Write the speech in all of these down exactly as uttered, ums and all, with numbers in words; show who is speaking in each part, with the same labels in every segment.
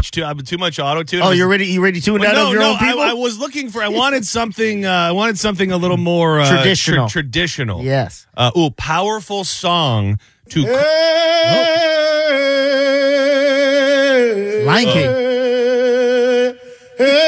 Speaker 1: much too, uh, too much auto tune.
Speaker 2: Oh, you're ready? You ready to tune
Speaker 1: well,
Speaker 2: out
Speaker 1: no,
Speaker 2: of your
Speaker 1: no,
Speaker 2: own people?
Speaker 1: I, I was looking for. I wanted something. Uh, I wanted something a little more uh,
Speaker 2: traditional.
Speaker 1: Tra- traditional.
Speaker 2: Yes.
Speaker 1: Uh, ooh, powerful song to.
Speaker 2: Hey. Oh. Lion King. Hey.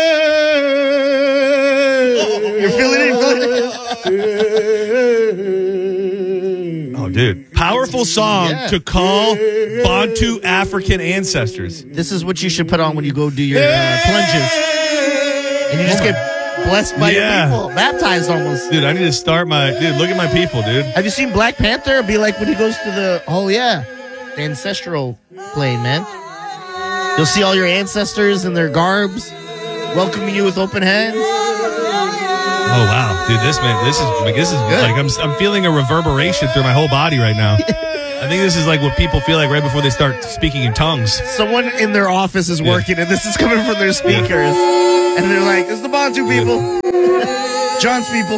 Speaker 2: You're feeling it. You're feeling it.
Speaker 1: Oh, dude! Powerful song
Speaker 2: yeah.
Speaker 1: to call Bantu African ancestors.
Speaker 2: This is what you should put on when you go do your uh, plunges, and you just get blessed by
Speaker 1: Yeah.
Speaker 2: your people, baptized almost.
Speaker 1: Dude, I need to start my. Dude, look at my people, dude.
Speaker 2: Have you seen Black Panther? It'd be like when he goes to the, oh yeah, the ancestral plane, man. You'll see all your ancestors in their garbs, welcoming you with open hands.
Speaker 1: Oh wow, dude, this man, this is like this is
Speaker 2: Good.
Speaker 1: like I'm I'm feeling a reverberation through my whole body right now. I think this is like what people feel like right before they start speaking in tongues.
Speaker 2: Someone in their office is working, and this is coming from their speakers, and they're like, "It's the Bantu people, John's people."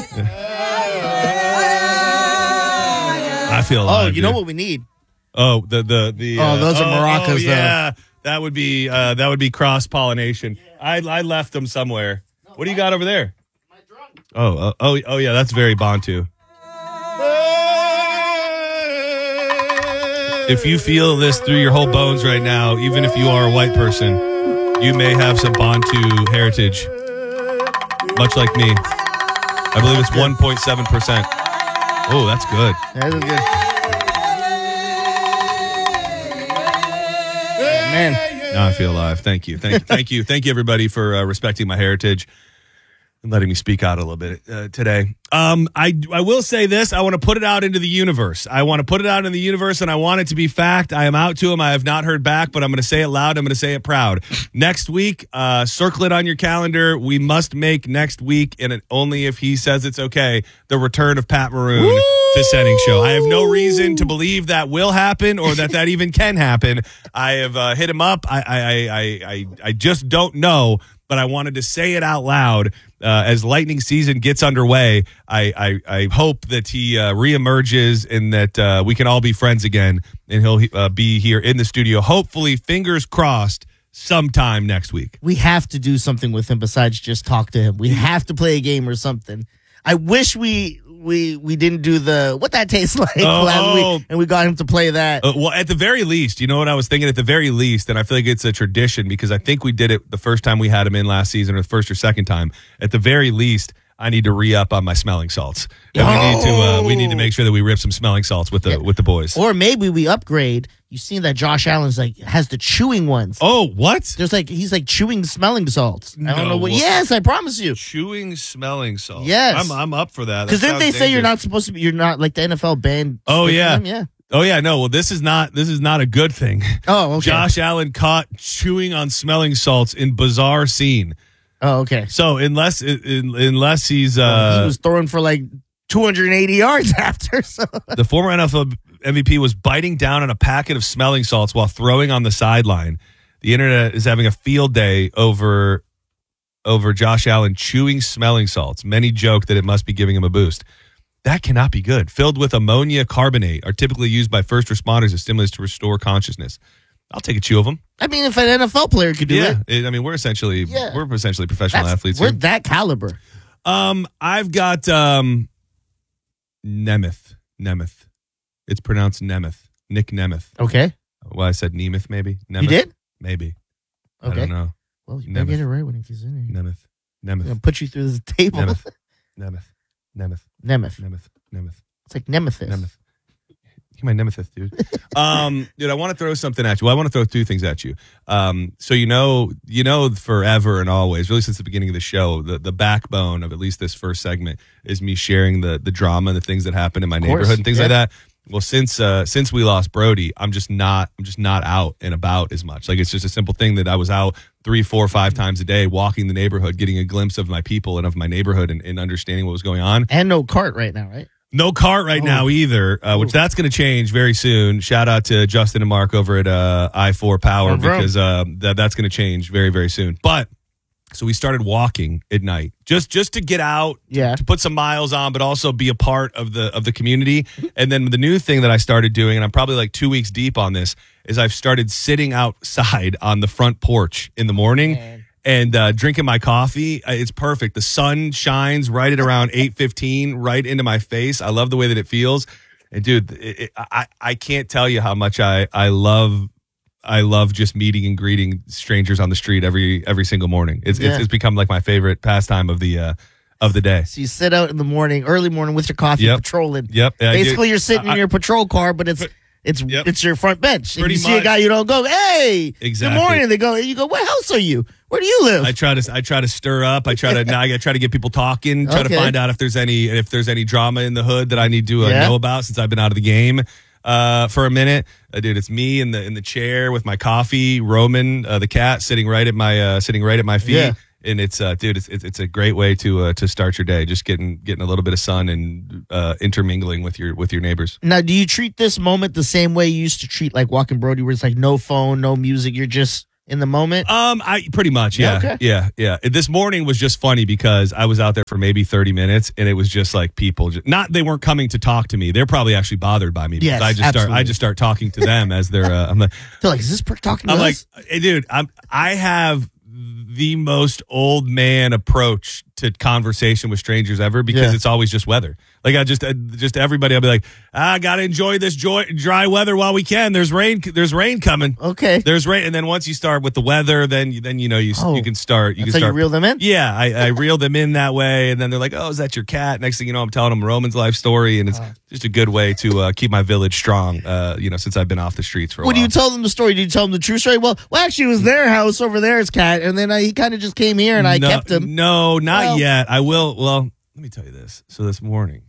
Speaker 1: I feel alive.
Speaker 2: Oh, you
Speaker 1: dude.
Speaker 2: know what we need?
Speaker 1: Oh, the the the.
Speaker 2: Oh, those are
Speaker 1: oh,
Speaker 2: maracas,
Speaker 1: Oh,
Speaker 2: though.
Speaker 1: yeah, that would be uh, that would be cross pollination. I I left them somewhere. What do you got over there? Oh uh, oh oh yeah, that's very Bantu. If you feel this through your whole bones right now, even if you are a white person, you may have some Bantu heritage, much like me. I believe it's one point seven percent. Oh, that's good.
Speaker 2: That is good. Oh, man.
Speaker 1: Now I feel alive. Thank you. Thank you. Thank you. Thank you, everybody, for uh, respecting my heritage and letting me speak out a little bit uh, today. Um, I, I will say this. I want to put it out into the universe. I want to put it out in the universe, and I want it to be fact. I am out to him. I have not heard back, but I'm going to say it loud. I'm going to say it proud. Next week, uh, circle it on your calendar. We must make next week, and it, only if he says it's okay, the return of Pat Maroon
Speaker 2: Woo!
Speaker 1: to Setting Show. I have no reason to believe that will happen or that that even can happen. I have uh, hit him up. I, I, I, I, I just don't know, but I wanted to say it out loud. Uh, as Lightning season gets underway, I, I, I hope that he uh, reemerges and that uh, we can all be friends again, and he'll uh, be here in the studio, hopefully, fingers crossed, sometime next week.
Speaker 2: We have to do something with him besides just talk to him. We have to play a game or something. I wish we we we didn't do the what that tastes like
Speaker 1: Oh,
Speaker 2: last
Speaker 1: oh.
Speaker 2: week, and we got him to play that.
Speaker 1: Uh, well, at the very least, you know what I was thinking? At the very least, and I feel like it's a tradition because I think we did it the first time we had him in last season, or the first or second time. At the very least, I need to re-up on my smelling salts. And we need to uh, we need to make sure that we rip some smelling salts with the
Speaker 2: Yeah.
Speaker 1: with the boys.
Speaker 2: Or maybe we upgrade. You seen that Josh Allen's like has the chewing ones.
Speaker 1: Oh, what?
Speaker 2: There's like he's like chewing smelling salts. I don't
Speaker 1: No.
Speaker 2: know what. Yes, I promise you.
Speaker 1: Chewing smelling salts.
Speaker 2: Yes.
Speaker 1: I'm I'm up for that.
Speaker 2: Because
Speaker 1: That
Speaker 2: didn't they
Speaker 1: sounds
Speaker 2: say you're
Speaker 1: dangerous.
Speaker 2: not supposed to be? You're not like the N F L banned.
Speaker 1: Oh,
Speaker 2: sniffing
Speaker 1: yeah.
Speaker 2: them? yeah.
Speaker 1: Oh yeah, no. Well, this is not this is not a good thing.
Speaker 2: Oh, okay.
Speaker 1: Josh Allen caught chewing on smelling salts in bizarre scene.
Speaker 2: Oh, okay.
Speaker 1: So unless in, unless he's uh,
Speaker 2: he was throwing for like two hundred eighty yards after. So
Speaker 1: the former N F L M V P was biting down on a packet of smelling salts while throwing on the sideline. The internet is having a field day over over Josh Allen chewing smelling salts. Many joke that it must be giving him a boost. That cannot be good. Filled with ammonia carbonate, are typically used by first responders as stimulants to restore consciousness. I'll take a chew of them.
Speaker 2: I mean, if an N F L player could do
Speaker 1: Yeah,
Speaker 2: it,
Speaker 1: it, I mean we're essentially
Speaker 2: Yeah.
Speaker 1: we're essentially professional
Speaker 2: that's,
Speaker 1: athletes.
Speaker 2: we're
Speaker 1: Here.
Speaker 2: that caliber.
Speaker 1: Um, I've got um, Nemeth. Nemeth. It's pronounced Nemeth. Nick Nemeth.
Speaker 2: Okay,
Speaker 1: Well, I said Nemeth, maybe. Nemeth?
Speaker 2: you did.
Speaker 1: Maybe. I
Speaker 2: Okay.
Speaker 1: don't know.
Speaker 2: Well, you better
Speaker 1: Nemeth.
Speaker 2: get it right when he's in here.
Speaker 1: Nemeth.
Speaker 2: I'm
Speaker 1: Nemeth.
Speaker 2: gonna put you through the table.
Speaker 1: Nemeth. Nemeth. Nemeth.
Speaker 2: Nemeth.
Speaker 1: Nemeth. Nemeth.
Speaker 2: It's like Nemesis.
Speaker 1: Nemeth. You're my nemesis, dude. um, dude, I want to throw something at you. Well, I want to throw two things at you. Um, so you know, you know, forever and always, really since the beginning of the show, the, the backbone of at least this first segment is me sharing the the drama and the things that happen in my
Speaker 2: Of course,
Speaker 1: neighborhood and things
Speaker 2: yeah.
Speaker 1: like that. Well, since uh, since we lost Brody, I'm just not I'm just not out and about as much. Like it's just a simple thing that I was out three, four, five times a day, walking the neighborhood, getting a glimpse of my people and of my neighborhood, and, and understanding what was going on.
Speaker 2: And no cart right now, right?
Speaker 1: No cart right
Speaker 2: Oh.
Speaker 1: now either, uh, which
Speaker 2: Oh.
Speaker 1: that's going to change very soon. Shout out to Justin and Mark over at uh, I four Power
Speaker 2: No problem.
Speaker 1: because uh, that that's going to change very, very soon. But So we started walking at night, just just to get out,
Speaker 2: Yeah.
Speaker 1: to put some miles on, but also be a part of the of the community. And then the new thing that I started doing, and I'm probably like two weeks deep on this, is I've started sitting outside on the front porch in the morning
Speaker 2: Man.
Speaker 1: and uh, drinking my coffee. Uh, It's perfect. The sun shines right at around eight fifteen, right into my face. I love the way that it feels. And dude, it, it, I I can't tell you how much I I love. I love just meeting and greeting strangers on the street every every single morning. It's
Speaker 2: Yeah.
Speaker 1: it's, it's become like my favorite pastime of the uh, of the day.
Speaker 2: So you sit out in the morning, early morning with your coffee,
Speaker 1: Yep.
Speaker 2: patrolling.
Speaker 1: Yep. I do-
Speaker 2: Basically, you're sitting
Speaker 1: I-
Speaker 2: in your patrol car, but it's it's
Speaker 1: Yep.
Speaker 2: it's your front bench. And
Speaker 1: Pretty
Speaker 2: you see a
Speaker 1: much.
Speaker 2: guy, you don't go, hey,
Speaker 1: Exactly.
Speaker 2: good morning. They go, you go, what house are you? Where do you live?
Speaker 1: I try to I try to stir up. I try to now I try to get people talking. Try
Speaker 2: Okay.
Speaker 1: to find out if there's any if there's any drama in the hood that I need to uh,
Speaker 2: Yeah.
Speaker 1: know about since I've been out of the game uh, for a minute. Uh, dude, it's me in the in the chair with my coffee. Roman, uh, the cat, sitting right at my uh, sitting right at my feet.
Speaker 2: Yeah.
Speaker 1: And it's uh, dude, it's it's it's a great way to uh, to start your day. Just getting getting a little bit of sun and uh, intermingling with your with your neighbors.
Speaker 2: Now, do you treat this moment the same way you used to treat like Walking Brody, where it's like no phone, no music, you're just in the moment?
Speaker 1: Um, I pretty much, yeah,
Speaker 2: Yeah, okay.
Speaker 1: yeah, yeah. This morning was just funny because I was out there for maybe thirty minutes, and it was just like people, just, not they weren't coming to talk to me. They're probably actually bothered by me because
Speaker 2: Yes,
Speaker 1: I just start,
Speaker 2: absolutely.
Speaker 1: I just start talking to them as they're. Uh, I'm like,
Speaker 2: They're like, is this per talking to
Speaker 1: I'm like,
Speaker 2: us?
Speaker 1: hey, dude, I'm, I have the most old man approach to conversation with strangers ever because
Speaker 2: Yeah.
Speaker 1: it's always just weather. Like I just, uh, just everybody, I'll be like, I gotta enjoy this joy, dry weather while we can. There's rain, there's rain coming.
Speaker 2: Okay.
Speaker 1: There's rain, and then once you start with the weather, then you, then you know you
Speaker 2: Oh,
Speaker 1: you can start. You
Speaker 2: That's
Speaker 1: can
Speaker 2: how
Speaker 1: start.
Speaker 2: you reel them in?
Speaker 1: Yeah, I, I reel them in that way, and then they're like, "Oh, is that your cat?" Next thing you know, I'm telling them Roman's life story, and it's
Speaker 2: Uh.
Speaker 1: just a good way to uh, keep my village strong. Uh, you know, since I've been off the streets for a
Speaker 2: When
Speaker 1: while.
Speaker 2: you tell them the story, do you tell them the true story? Well, well, actually, it was their house over there, his cat, and then I, he kind of just came here and I
Speaker 1: no,
Speaker 2: kept him.
Speaker 1: No, not
Speaker 2: Well-
Speaker 1: yet. I will. Well, let me tell you this. So this morning,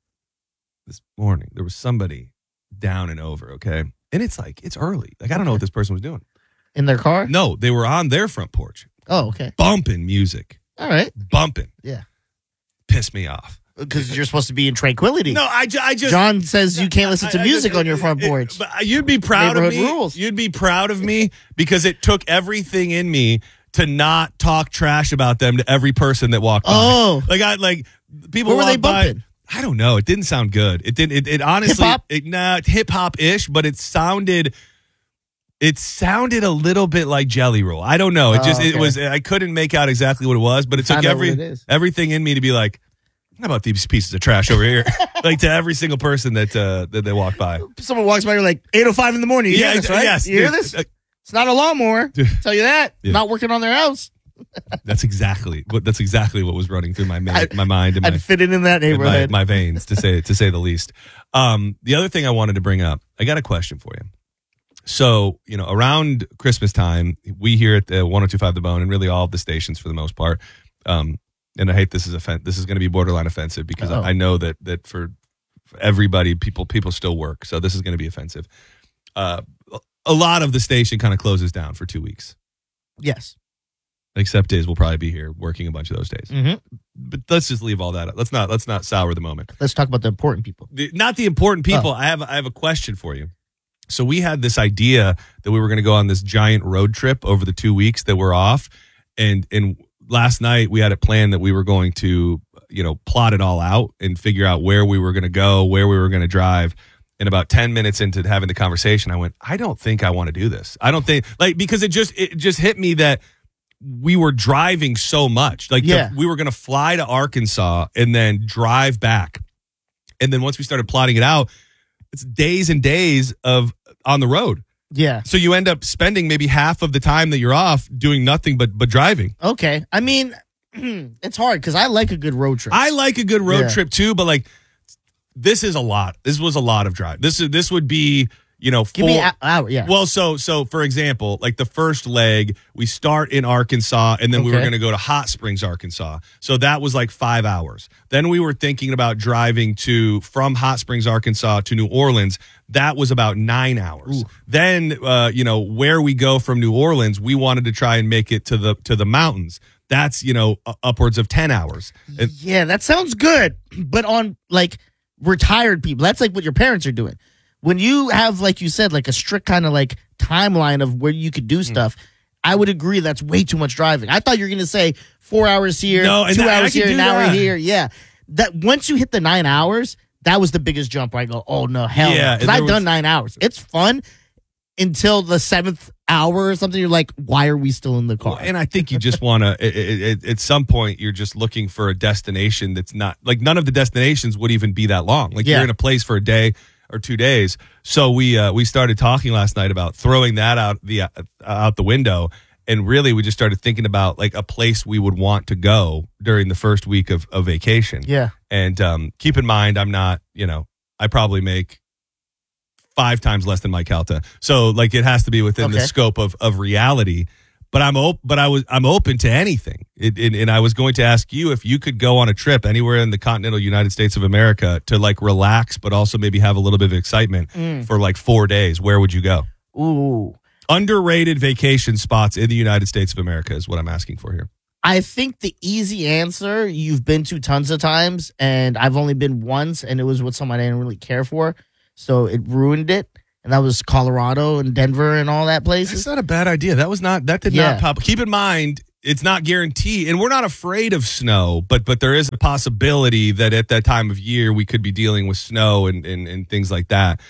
Speaker 1: this morning, there was somebody down and over. Okay, and it's like it's early. Like I don't know what this person was doing.
Speaker 2: In their car?
Speaker 1: No, they were on their front porch,
Speaker 2: Oh, okay.
Speaker 1: bumping music,
Speaker 2: All right.
Speaker 1: bumping.
Speaker 2: Yeah.
Speaker 1: Pissed me off.
Speaker 2: Because you're supposed to be in tranquility.
Speaker 1: No, I, ju- I just.
Speaker 2: John says you can't listen to
Speaker 1: I- I
Speaker 2: music
Speaker 1: just-
Speaker 2: on your front
Speaker 1: it-
Speaker 2: porch.
Speaker 1: But you'd be proud of
Speaker 2: Neighborhood
Speaker 1: me.
Speaker 2: rules.
Speaker 1: You'd be proud of me because it took everything in me to not talk trash about them to every person that walked by.
Speaker 2: Oh.
Speaker 1: Like I like people
Speaker 2: What were they
Speaker 1: walked by-
Speaker 2: bumping?
Speaker 1: I don't know. It didn't sound good. It didn't. It, it honestly.
Speaker 2: Hip-hop?
Speaker 1: It, nah, hip hop ish, but it sounded. It sounded a little bit like Jelly Roll. I don't know. It
Speaker 2: Oh,
Speaker 1: just. It
Speaker 2: okay.
Speaker 1: was. I couldn't make out exactly what it was, but it took
Speaker 2: Find out
Speaker 1: every
Speaker 2: what it is.
Speaker 1: everything in me to be like, how about these pieces of trash over here? Like to every single person that uh, that they walk by.
Speaker 2: Someone walks by, you're like, eight oh five in the morning. You
Speaker 1: Yeah,
Speaker 2: hear this,
Speaker 1: ex-
Speaker 2: right?
Speaker 1: yes,
Speaker 2: You hear
Speaker 1: dude.
Speaker 2: this?
Speaker 1: Uh,
Speaker 2: It's not a lawnmower. Tell you that.
Speaker 1: Yeah.
Speaker 2: Not working on their house.
Speaker 1: That's exactly what. That's exactly what was running through my ma-
Speaker 2: I'd-
Speaker 1: my mind and my,
Speaker 2: I'd fit in in that
Speaker 1: in my
Speaker 2: neighborhood.
Speaker 1: my veins, to say to say the least. Um, the other thing I wanted to bring up, I got a question for you. So you know, around Christmas time, we here at the one oh two point five The Bone, and really all of the stations for the most part. Um, and I hate this is offen- This is going to be borderline offensive because
Speaker 2: Uh-oh.
Speaker 1: I, I know that that for, for everybody, people people still work, so this is going to be offensive. Uh, a lot of the station kind of closes down for two weeks.
Speaker 2: Yes.
Speaker 1: Except Diz will probably be here working a bunch of those days.
Speaker 2: hmm
Speaker 1: But let's just leave all that. Let's not let's not sour the moment.
Speaker 2: Let's talk about the important people.
Speaker 1: The, not the important people.
Speaker 2: Oh.
Speaker 1: I have I have a question for you. So we had this idea that we were going to go on this giant road trip over the two weeks that we're off, and and last night we had it planned that we were going to you know plot it all out and figure out where we were going to go, where we were going to drive. And about ten minutes into having the conversation, I went, I don't think I want to do this. I don't think like because it just it just hit me that we were driving so much. Like the-
Speaker 2: Yeah.
Speaker 1: we were going to fly to Arkansas and then drive back. And then once we started plotting it out, it's days and days of on the road.
Speaker 2: Yeah.
Speaker 1: So you end up spending maybe half of the time that you're off doing nothing but but driving.
Speaker 2: Okay. I mean, it's hard because I like a good road trip.
Speaker 1: I like a good road
Speaker 2: Yeah.
Speaker 1: trip too, but like this is a lot. This was a lot of drive. This is this would be, you know,
Speaker 2: Give me
Speaker 1: four-
Speaker 2: an hour. Yeah.
Speaker 1: Well, so so for example, like the first leg, we start in Arkansas, and then we were
Speaker 2: Okay.
Speaker 1: going to go to Hot Springs, Arkansas. So that was like five hours. Then we were thinking about driving to from Hot Springs, Arkansas to New Orleans. That was about nine hours.
Speaker 2: Ooh.
Speaker 1: Then uh, you know where we go from New Orleans, we wanted to try and make it to the to the mountains. That's you know u- upwards of ten hours. And-
Speaker 2: yeah, that sounds good. But on like retired people, that's like what your parents are doing. When you have, like you said, like a strict kind of like timeline of where you could
Speaker 1: Hmm.
Speaker 2: do stuff, I would agree that's way too much driving. I thought you were going to say four hours here,
Speaker 1: No, and
Speaker 2: two
Speaker 1: that- I
Speaker 2: hours
Speaker 1: can
Speaker 2: here,
Speaker 1: do
Speaker 2: an hour
Speaker 1: that.
Speaker 2: here. Yeah. That once you hit the nine hours, that was the biggest jump where I go, oh, no, hell
Speaker 1: Yeah,
Speaker 2: no.
Speaker 1: and
Speaker 2: Because
Speaker 1: there
Speaker 2: I've
Speaker 1: was-
Speaker 2: done nine hours. It's fun until the seventh hour or something. You're like, why are we still in the car?
Speaker 1: Well, and I think you just want to, at some point, you're just looking for a destination that's not, like, none of the destinations would even be that long. Like,
Speaker 2: Yeah.
Speaker 1: you're in a place for a day or two days. So we uh, we started talking last night about throwing that out the uh, out the window. And really, we just started thinking about, like, a place we would want to go during the first week of, of vacation.
Speaker 2: Yeah.
Speaker 1: And um, keep in mind, I'm not, you know, I probably make five times less than Mike Calta. So, like, it has to be within the
Speaker 2: Okay.
Speaker 1: scope of, of reality. But I'm op- but I was I'm open to anything. It, it, and I was going to ask you if you could go on a trip anywhere in the continental United States of America to, like, relax, but also maybe have a little bit of excitement
Speaker 2: Mm.
Speaker 1: for, like, four days. Where would you go?
Speaker 2: Ooh.
Speaker 1: Underrated vacation spots in the United States of America is what I'm asking for here.
Speaker 2: I think the easy answer, you've been to tons of times, and I've only been once, and it was with someone I didn't really care for, so it ruined it. And that was Colorado and Denver and all that
Speaker 1: That's
Speaker 2: places.
Speaker 1: not a bad idea. That was not that did
Speaker 2: Yeah.
Speaker 1: not pop. Keep in mind, it's not guaranteed, and we're not afraid of snow, but but there is a possibility that at that time of year we could be dealing with snow and and, and things like that.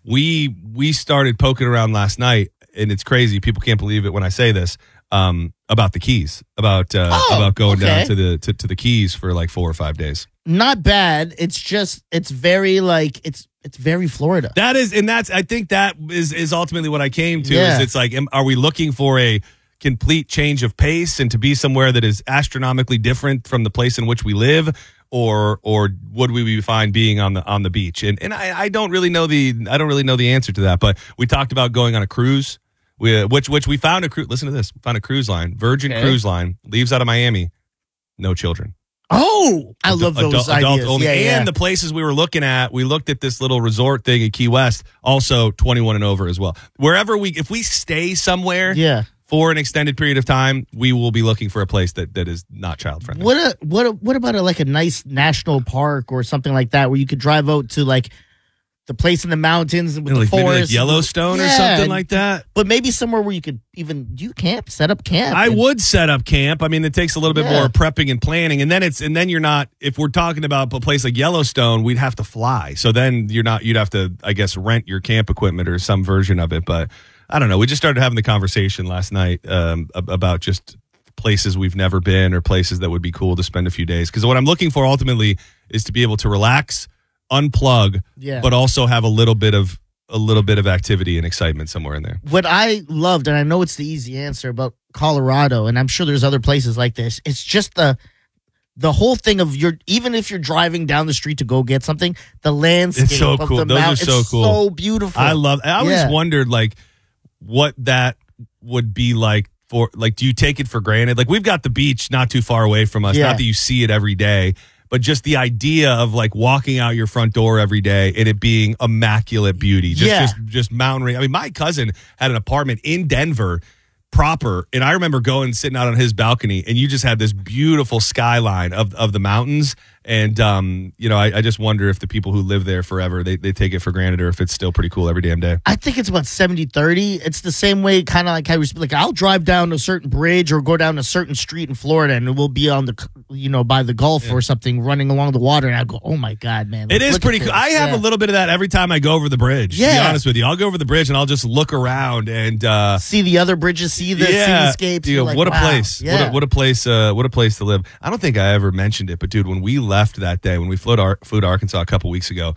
Speaker 1: We we started poking around last night, and it's crazy. People can't believe it when I say this. Um, about the Keys, about uh,
Speaker 2: Oh,
Speaker 1: about going
Speaker 2: okay.
Speaker 1: down to the to, to the Keys for like four or five days.
Speaker 2: Not bad. It's just, it's very like, it's it's very Florida.
Speaker 1: That is, and that's, I think that is is ultimately what I came to.
Speaker 2: Yeah.
Speaker 1: Is it's like, am, are we looking for a complete change of pace and to be somewhere that is astronomically different from the place in which we live, or or would we be fine being on the on the beach? And and I, I don't really know the I don't really know the answer to that. But we talked about going on a cruise, we, which which we found a cruise. Listen to this: we found a cruise line, Virgin
Speaker 2: Okay.
Speaker 1: Cruise Line, leaves out of Miami, no children.
Speaker 2: Oh, I love
Speaker 1: Adult-
Speaker 2: those
Speaker 1: adult
Speaker 2: ideas.
Speaker 1: only.
Speaker 2: Yeah, yeah.
Speaker 1: And the places we were looking at, we looked at this little resort thing in Key West, also twenty-one and over as well. Wherever we, if we stay somewhere
Speaker 2: yeah.
Speaker 1: for an extended period of time, we will be looking for a place that, that is not child friendly.
Speaker 2: What a, what a, what about a, like a nice national park or something like that where you could drive out to like the place in the mountains with
Speaker 1: You know,
Speaker 2: the
Speaker 1: like, maybe
Speaker 2: forest,
Speaker 1: like Yellowstone or
Speaker 2: Yeah,
Speaker 1: something
Speaker 2: and-
Speaker 1: like that.
Speaker 2: But maybe somewhere where you could even do you camp, set up camp.
Speaker 1: I
Speaker 2: and-
Speaker 1: would set up camp. I mean, it takes a little bit
Speaker 2: Yeah.
Speaker 1: more prepping and planning, and then it's and then you're not. If we're talking about a place like Yellowstone, we'd have to fly. So then you're not. You'd have to, I guess, rent your camp equipment or some version of it. But I don't know. We just started having the conversation last night um, ab- about just places we've never been or places that would be cool to spend a few days. Because what I'm looking for ultimately is to be able to relax, unplug,
Speaker 2: Yeah.
Speaker 1: but also have a little bit of a little bit of activity and excitement somewhere in there.
Speaker 2: What I loved, and I know it's the easy answer about Colorado, and I'm sure there's other places like this. It's just the the whole thing of your, even if you're driving down the street to go get something, the landscape
Speaker 1: It's so
Speaker 2: of
Speaker 1: cool.
Speaker 2: the
Speaker 1: Those are
Speaker 2: mount-
Speaker 1: so
Speaker 2: it's
Speaker 1: cool.
Speaker 2: so beautiful.
Speaker 1: I love. I always
Speaker 2: Yeah.
Speaker 1: wondered like what that would be like for. Like, do you take it for granted? Like, we've got the beach not too far away from us.
Speaker 2: Yeah.
Speaker 1: Not that you see it every day, but just the idea of like walking out your front door every day and it being immaculate beauty. Just
Speaker 2: Yeah.
Speaker 1: just just mountain range. I mean, my cousin had an apartment in Denver proper, and I remember going sitting out on his balcony, and you just had this beautiful skyline of of the mountains. And um, you know, I, I just wonder if the people who live there forever they, they take it for granted, or if it's still pretty cool every damn day.
Speaker 2: I think it's about seventy thirty. It's the same way, kind of like how we like I'll drive down a certain bridge or go down a certain street in Florida, and we'll be on the, you know, by the Gulf or something, running along the water, and I go, oh my god, man!
Speaker 1: It
Speaker 2: like,
Speaker 1: is
Speaker 2: look
Speaker 1: pretty
Speaker 2: at
Speaker 1: cool.
Speaker 2: this.
Speaker 1: I have
Speaker 2: Yeah.
Speaker 1: a little bit of that every time I go over the bridge. To be
Speaker 2: Yeah.
Speaker 1: honest with you, I'll go over the bridge and I'll just look around and uh,
Speaker 2: see the other bridges, see the
Speaker 1: yeah,
Speaker 2: cityscapes.
Speaker 1: dude,
Speaker 2: You're like,
Speaker 1: what a
Speaker 2: wow.
Speaker 1: place!
Speaker 2: Yeah.
Speaker 1: What a, what a place! Uh, what a place to live. I don't think I ever mentioned it, but dude, when we left that day, when we flew to, Ar- flew to Arkansas a couple weeks ago,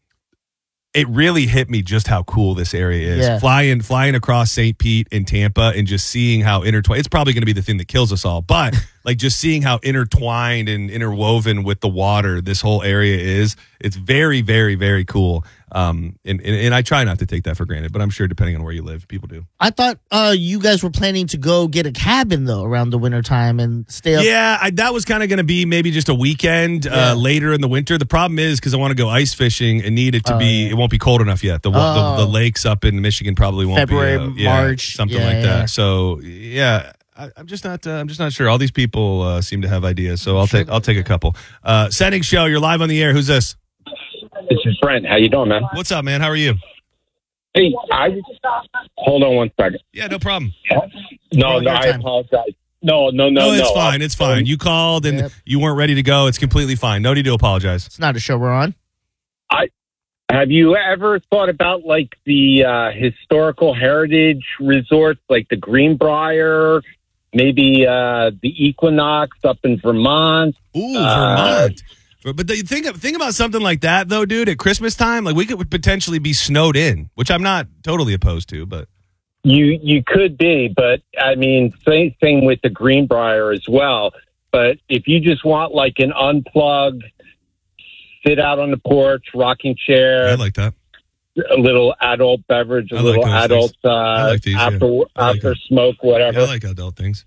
Speaker 1: it really hit me just how cool this area is.
Speaker 2: Yeah.
Speaker 1: Flying, flying across Saint Pete and Tampa, and just seeing how intertwined. It's probably going to be the thing that kills us all, but like just seeing how intertwined and interwoven with the water this whole area is. It's very, very, very cool. Um, and, and and I try not to take that for granted, but I'm sure depending on where you live, people do.
Speaker 2: I thought uh, you guys were planning to go get a cabin though around the wintertime and stay up.
Speaker 1: Yeah, I, that was kind of going to be maybe just a weekend
Speaker 2: Yeah.
Speaker 1: uh, later in the winter. The problem is because I want to go ice fishing and need it to
Speaker 2: Oh,
Speaker 1: be.
Speaker 2: yeah.
Speaker 1: It won't be cold enough yet. The, wa-
Speaker 2: Oh.
Speaker 1: the the lakes up in Michigan probably won't
Speaker 2: February,
Speaker 1: be uh, yeah,
Speaker 2: March.
Speaker 1: something
Speaker 2: Yeah,
Speaker 1: like
Speaker 2: yeah.
Speaker 1: that. So yeah. I, I'm just not. Uh, I'm just not sure. All these people uh, seem to have ideas, so I'll take. I'll take a couple. Uh, Setting show. You're live on the air. Who's this?
Speaker 3: This is Brent. How you doing, man?
Speaker 1: What's up, man? How are you?
Speaker 3: Hey, I hold on one second.
Speaker 1: Yeah, no problem.
Speaker 3: No,
Speaker 2: Wrong
Speaker 3: no,
Speaker 2: your
Speaker 3: I
Speaker 2: time.
Speaker 3: apologize. No, no, no,
Speaker 1: No,
Speaker 3: no.
Speaker 1: it's fine. It's fine. You called and
Speaker 2: Yep.
Speaker 1: you weren't ready to go. It's completely fine. No need to apologize.
Speaker 2: It's not a show we're on.
Speaker 3: Have you ever thought about like the uh, historical heritage resorts, like the Greenbrier, maybe uh, the Equinox up in Vermont?
Speaker 1: Ooh,
Speaker 3: Uh,
Speaker 1: Vermont. But the, think think about something like that though, dude. At Christmas time, like we could potentially be snowed in, which I'm not totally opposed to. But
Speaker 3: You you could be, but I mean, same thing with the Greenbrier as well. But if you just want like an unplugged, sit out on the porch, rocking chair,
Speaker 1: I like that.
Speaker 3: a little adult beverage, a
Speaker 1: I like
Speaker 3: little
Speaker 1: those
Speaker 3: adult
Speaker 1: things.
Speaker 3: uh,
Speaker 1: I like these, yeah.
Speaker 3: after
Speaker 1: I like
Speaker 3: after
Speaker 1: them.
Speaker 3: smoke, whatever.
Speaker 1: Yeah, I like adult things.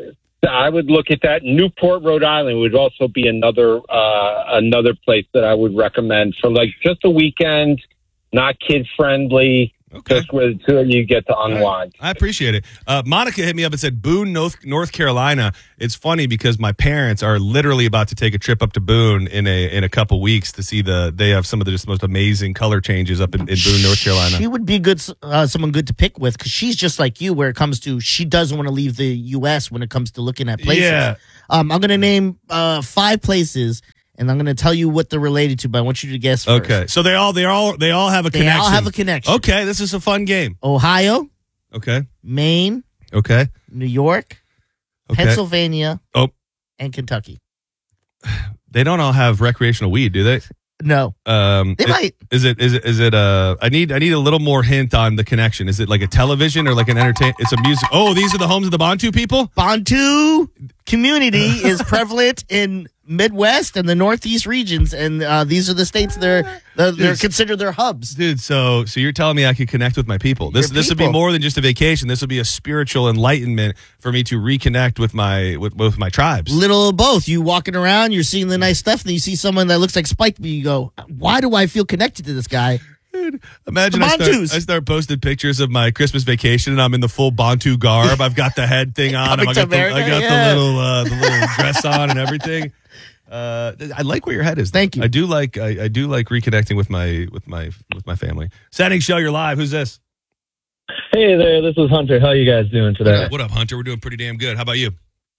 Speaker 3: I would look at that. Newport, Rhode Island would also be another uh, another place that I would recommend for like just a weekend, not kid friendly,
Speaker 1: Okay.
Speaker 3: just where the two of you get to unwind.
Speaker 1: I appreciate it. Uh, Monica hit me up and said Boone, North, North Carolina. It's funny because my parents are literally about to take a trip up to Boone in a in a couple weeks to see the. They have some of the just most amazing color changes up in, in Boone, North Carolina.
Speaker 2: She would be good, uh, someone good to pick with because she's just like you. Where it comes to, she doesn't want to leave the U S when it comes to looking at places.
Speaker 1: Yeah.
Speaker 2: Um, I'm gonna name uh, five places, and I'm gonna tell you what they're related to. But I want you to guess first.
Speaker 1: Okay, so they all they all they all have a
Speaker 2: They
Speaker 1: connection.
Speaker 2: all have a connection.
Speaker 1: Okay, this is a fun game.
Speaker 2: Ohio,
Speaker 1: Okay,
Speaker 2: Maine,
Speaker 1: okay,
Speaker 2: New York,
Speaker 1: okay.
Speaker 2: Pennsylvania,
Speaker 1: Oh,
Speaker 2: and Kentucky.
Speaker 1: they don't all have recreational weed, do they?
Speaker 2: No,
Speaker 1: Um,
Speaker 2: they
Speaker 1: is,
Speaker 2: might.
Speaker 1: is it is it is it uh I need I need a little more hint on the connection. Is it like a television or like an entertain? It's a music. Oh, these are the homes of the Bantu people.
Speaker 2: Bantu community is prevalent in Midwest and the Northeast regions, and uh, these are the states they're they're, they're
Speaker 1: Dude.
Speaker 2: considered their hubs.
Speaker 1: Dude, so so you're telling me I could connect with my people. This
Speaker 2: Your
Speaker 1: this would be
Speaker 2: people.
Speaker 1: more than just a vacation. This would be a spiritual enlightenment for me to reconnect with my with, with my tribes.
Speaker 2: Little of both. You walking around, you're seeing the nice stuff, and then you see someone that looks like Spike, but you go, "Why do I feel connected to this guy?"
Speaker 1: Imagine
Speaker 2: The
Speaker 1: I start,
Speaker 2: Bantus.
Speaker 1: I start posting pictures of my Christmas vacation and I'm in the full Bantu garb. I've got the head thing on.
Speaker 2: Coming
Speaker 1: I
Speaker 2: to
Speaker 1: got, the, I
Speaker 2: America,
Speaker 1: got
Speaker 2: yeah.
Speaker 1: the little uh, the little dress on and everything. Uh, I like where your head is. though.
Speaker 2: Thank you.
Speaker 1: I do like I, I do like reconnecting with my with my with my family. Setting show, you're live. Who's this?
Speaker 4: Hey there, this is Hunter. How you guys doing today?
Speaker 1: What up, Hunter? We're doing pretty damn good. How about you?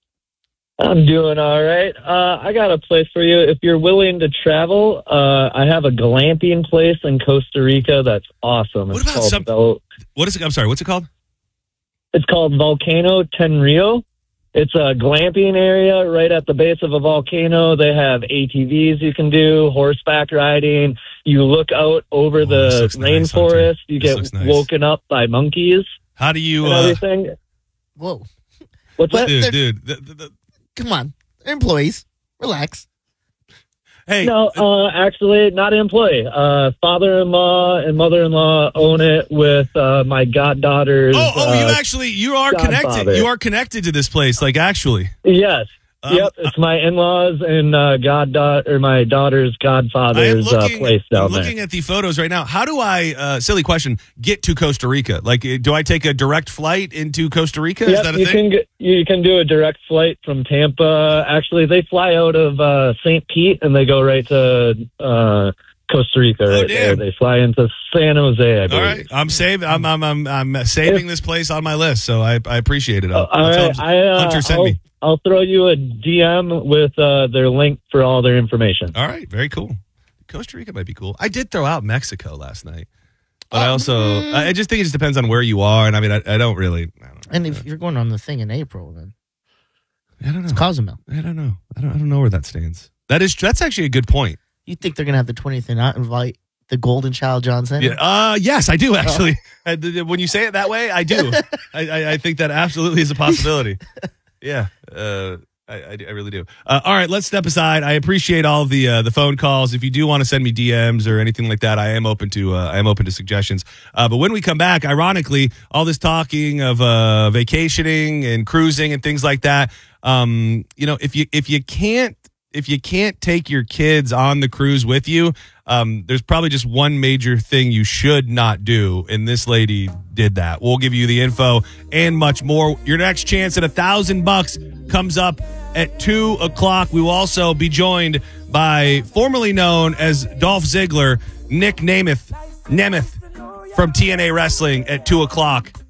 Speaker 4: I'm doing all right. Uh, I got a place for you. If you're willing to travel, uh, I have a glamping place in Costa Rica that's awesome.
Speaker 1: What
Speaker 4: It's
Speaker 1: about
Speaker 4: called
Speaker 1: some-
Speaker 4: Vol-
Speaker 1: What is it? I'm sorry. What's it called?
Speaker 4: It's called Volcano Tenrio. It's a glamping area right at the base of a volcano. They have A T Vs you can do, horseback riding. You look out over
Speaker 1: Oh, this
Speaker 4: the
Speaker 1: looks nice, Hunter.
Speaker 4: rainforest. You
Speaker 1: This
Speaker 4: get
Speaker 1: looks nice.
Speaker 4: woken up by monkeys
Speaker 1: How do you?
Speaker 4: and
Speaker 1: Uh,
Speaker 4: everything.
Speaker 2: Whoa,
Speaker 4: What's that?
Speaker 1: dude,
Speaker 2: they're-
Speaker 1: dude. The, the, the,
Speaker 2: come on, they're employees. Relax.
Speaker 1: hey,
Speaker 4: No, uh, actually, not an employee. Uh, father-in-law and mother-in-law own it with uh, my goddaughter's.
Speaker 1: oh, oh, you
Speaker 4: uh,
Speaker 1: actually you are connected.
Speaker 4: Godfather.
Speaker 1: You are connected to this place. Like actually.
Speaker 4: yes.
Speaker 1: Um,
Speaker 4: yep, it's my in-laws and uh, goddaughter, or my daughter's
Speaker 1: I am
Speaker 4: godfather's uh,
Speaker 1: looking,
Speaker 4: place down
Speaker 1: I'm looking at the photos right now. How do I, uh, silly question, get to Costa Rica? Like, uh, do I take a direct flight into Costa Rica?
Speaker 4: there.
Speaker 1: Is
Speaker 4: Yep,
Speaker 1: that a
Speaker 4: you
Speaker 1: thing?
Speaker 4: can get, you can do a direct flight from Tampa. Actually, they fly out of uh, Saint Pete and they go right to uh, Costa Rica.
Speaker 1: Oh,
Speaker 4: right there.
Speaker 1: damn.
Speaker 4: They fly into San Jose. I
Speaker 1: All
Speaker 4: believe.
Speaker 1: right, I'm saving. I'm I'm I'm, I'm saving this place on my list, so I, I appreciate it. I'll,
Speaker 4: Uh, all
Speaker 1: I'll tell
Speaker 4: right,
Speaker 1: them-
Speaker 4: I, uh,
Speaker 1: Hunter sent
Speaker 4: I'll,
Speaker 1: me.
Speaker 4: I'll throw you a D M with uh, their link for all their information.
Speaker 1: All right, very cool. Costa Rica might be cool. I did throw out Mexico last night, but I
Speaker 2: Oh,
Speaker 1: also
Speaker 2: mm.
Speaker 1: I I just think it just depends on where you are, and I mean I, I don't really. I don't,
Speaker 2: And if you're going on the thing in April, then
Speaker 1: I don't know.
Speaker 2: it's Cozumel.
Speaker 1: I don't know. I don't. I don't know where that stands. That is. That's actually a good point.
Speaker 2: You think they're gonna have the twentieth and not invite the Golden Child Johnson?
Speaker 1: Yeah. Uh. Yes, I do actually. I- th- th- when you say it that way, I do. I, I, I think that absolutely is a possibility. Yeah. Uh. I, I, I really do. Uh, all right, let's step aside. I appreciate all of the uh, the phone calls. If you do want to send me D Ms or anything like that, I am open to uh, I am open to suggestions. Uh, but when we come back, ironically, all this talking of uh, vacationing and cruising and things like that, um, you know, if you if you can't if you can't take your kids on the cruise with you, um, there's probably just one major thing you should not do, and this lady did that. We'll give you the info and much more. Your next chance at a thousand bucks comes up at two o'clock. We will also be joined by formerly known as Dolph Ziggler, Nick Nemeth, Nemeth from T N A Wrestling at two o'clock.